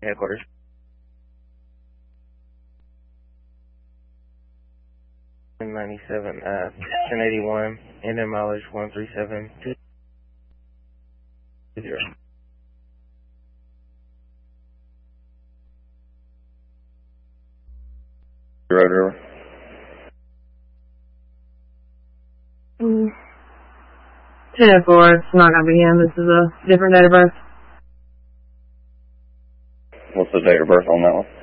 headquarters. $97, 1081, and then mileage 13720. Road River. 1004, it's not going to be him. This is a different date of birth. What's the date of birth on that one?